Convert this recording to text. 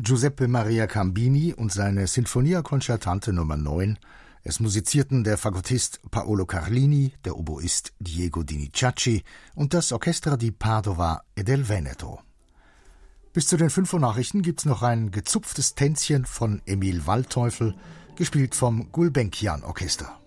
Giuseppe Maria Cambini und seine Sinfonia Concertante Nummer 9. Es musizierten der Fagottist Paolo Carlini, der Oboist Diego Dinizacci und das Orchestra di Padova e del Veneto. Bis zu den 5 Uhr Nachrichten gibt's noch ein gezupftes Tänzchen von Emil Waldteufel, gespielt vom Gulbenkian Orchester.